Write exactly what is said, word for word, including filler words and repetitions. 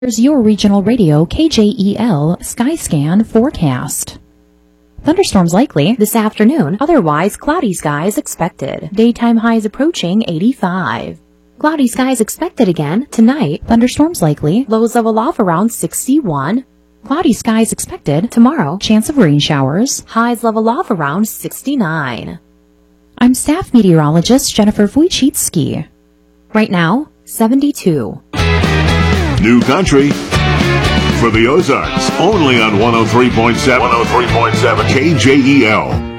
Here's your regional radio K J E L Skyscan forecast. Thunderstorms likely this afternoon, otherwise cloudy skies expected. Daytime highs approaching eighty-five. Cloudy skies expected again tonight. Thunderstorms likely, lows level off around sixty-one. Cloudy skies expected tomorrow, chance of rain showers, highs level off around sixty-nine. I'm staff meteorologist Jennifer Wojcicki. Right now, seventy-two. New country for the Ozarks, only on one oh three point seven. one oh three point seven K J E L.